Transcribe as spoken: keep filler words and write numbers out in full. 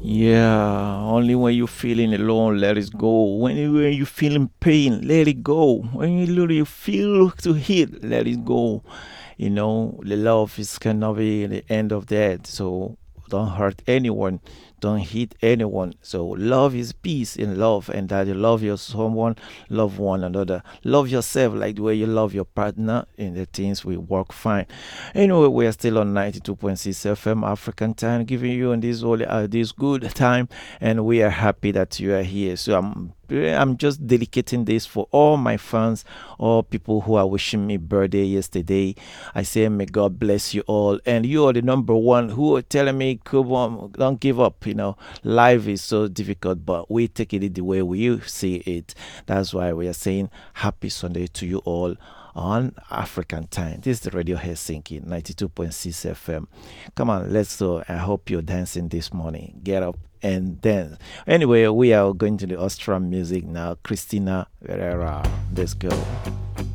Yeah, only when you're feeling alone, let it go. When you when you feeling pain, let it go. When you literally feel to hit, let it go. You know, the love is cannot be the end of that. So don't hurt anyone, don't hit anyone. So love is peace in love, and that you love your someone, love one another, love yourself like the way you love your partner, and the things will work fine. Anyway, we are still on ninety-two point six F M African time, giving you on this holy, uh, this good time, and we are happy that you are here. So I'm I'm just dedicating this for all my fans, all people who are wishing me birthday yesterday. I say may God bless you all, and you are the number one who are telling me, come on, don't give up. You know, life is so difficult, but we take it the way we see it. That's why we are saying happy Sunday to you all on African time. This is the Radio Helsinki ninety-two point six F M. Come on, let's go. I hope you're dancing this morning. Get up and dance. Anyway, we are going to the Austrian music now. Christina Ferreira. Let's go.